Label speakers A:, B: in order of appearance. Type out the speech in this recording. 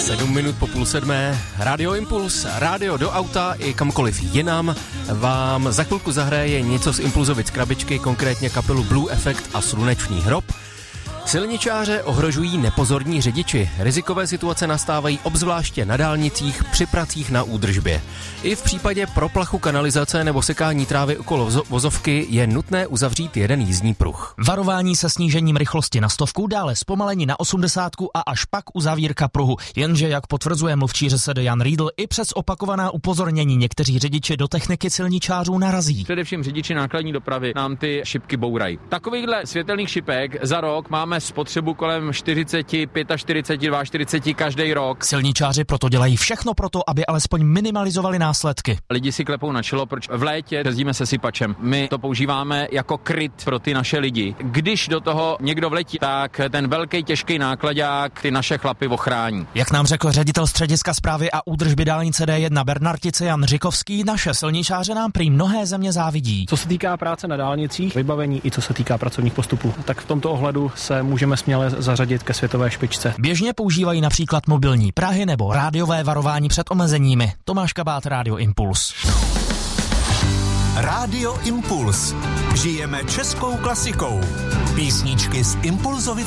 A: 7 minut po 6:30, Radio Impuls, rádio do auta i kamkoliv jinam vám za chvilku zahraje něco z Impulzovic krabičky, konkrétně kapelu Blue Effect a Slunečný hrob. Silničáře ohrožují nepozorní řidiči. Rizikové situace nastávají obzvláště na dálnicích při pracích na údržbě. I v případě proplachu kanalizace nebo sekání trávy okolo vozovky je nutné uzavřít jeden jízdní pruh.
B: Varování se snížením rychlosti na 100, dále zpomalení na 80 a až pak uzavírka pruhu. Jenže, jak potvrzuje mluvčí ŘSD Jan Riedl, i přes opakovaná upozornění někteří řidiči do techniky silničářů narazí.
C: Především řidiči nákladní dopravy nám ty šipky bourají. Takovýchhle světelných šipek za rok máme spotřebu kolem 40, 45, 42 každý rok.
B: Silničáři proto dělají všechno proto, aby alespoň minimalizovali následky.
C: Lidi si klepou na čelo, proč v létě jezdíme se sypačem. My to používáme jako kryt pro ty naše lidi. Když do toho někdo vletí, tak ten velký těžký nákladák ty naše chlapy ochrání.
B: Jak nám řekl ředitel střediska správy a údržby dálnice D1 Bernartice Jan Řikovský, naše silničáře nám prý mnohé země závidí.
D: Co se týká práce na dálnicích, vybavení i co se týká pracovních postupů, tak v tomto ohledu se můžeme směle zařadit ke světové špičce.
B: Běžně používají například mobilní prahy nebo rádiové varování před omezeními. Tomáš Kabát, Radio Impuls.
E: Radio Impuls. Žijeme českou klasikou. Písničky z Impulzovic